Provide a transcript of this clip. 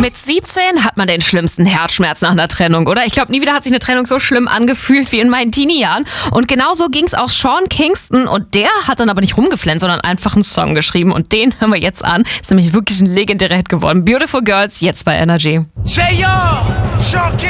Mit 17 hat man den schlimmsten Herzschmerz nach einer Trennung, oder? Ich glaube, nie wieder hat sich eine Trennung so schlimm angefühlt wie in meinen Teenie-Jahren. Und genauso ging es auch Sean Kingston. Und der hat dann aber nicht rumgeflennt, sondern einfach einen Song geschrieben. Und den hören wir jetzt an. Ist nämlich wirklich ein legendärer Hit geworden. Beautiful Girls, jetzt bei Energy. Sean Kingston.